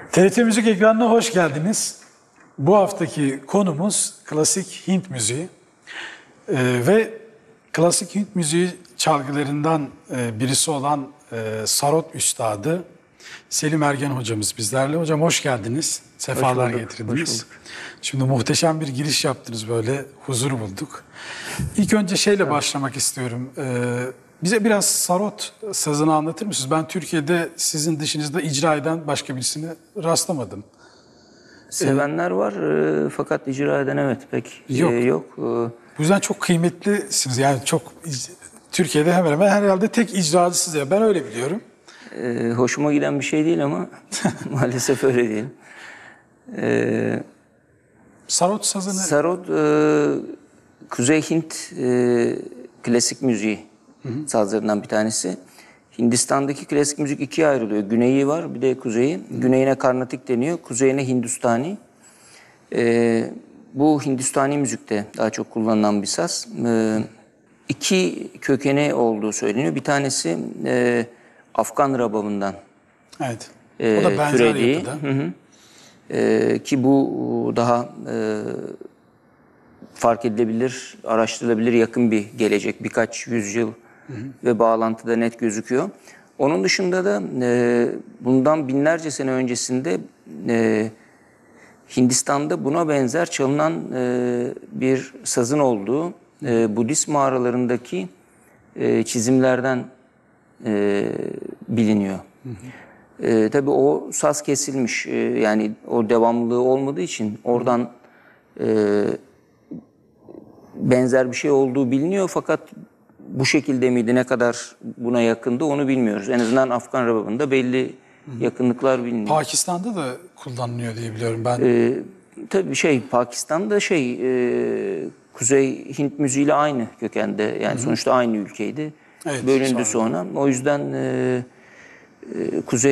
TRT Müzik ekranına hoş geldiniz. Bu haftaki konumuz klasik Hint müziği. Ve klasik Hint müziği çalgılarından birisi olan Sarod Üstadı Selim Ergen hocamız bizlerle. Hocam hoş geldiniz. Sefalar getirdiniz. Şimdi muhteşem bir giriş yaptınız, böyle huzur bulduk. İlk önce şeyle başlamak istiyorum. Bize biraz Sarod sazını anlatır mısınız? Ben Türkiye'de sizin dışınızda icra eden başka birisine rastlamadım. Sevenler var fakat icra eden evet pek yok. Bu yüzden çok kıymetlisiniz. Yani çok Türkiye'de hemen hemen herhalde tek icracısınız ya. Ben öyle biliyorum. Hoşuma giden bir şey değil ama maalesef öyle değil. Sarod sazını... Sarod Kuzey Hint klasik müziği sazlarından bir tanesi. Hindistan'daki klasik müzik ikiye ayrılıyor. Güneyi var, bir de kuzeyi. Güneyine Karnatik deniyor, kuzeyine Hindustani. Bu Hindustani müzikte daha çok kullanılan bir saz. İki kökeni olduğu söyleniyor. Bir tanesi Afgan rababından Evet. O da benzer türediği. yapıda. Ki bu daha fark edilebilir, araştırılabilir yakın bir gelecek. Birkaç yüzyıl ve bağlantıda net gözüküyor. Onun dışında da bundan binlerce sene öncesinde Hindistan'da buna benzer çalınan bir sazın olduğu Budist mağaralarındaki çizimlerden biliniyor. Tabii o saz kesilmiş, yani o devamlılığı olmadığı için oradan benzer bir şey olduğu biliniyor fakat bu şekilde miydi, ne kadar buna yakındı onu bilmiyoruz. En azından Afgan rababında belli yakınlıklar biliniyor. Pakistan'da da kullanılıyor diye biliyorum ben. Tabii Pakistan'da Kuzey Hint müziğiyle aynı kökende, yani sonuçta aynı ülkeydi. Evet, Bölündü sonra. O yüzden Kuzey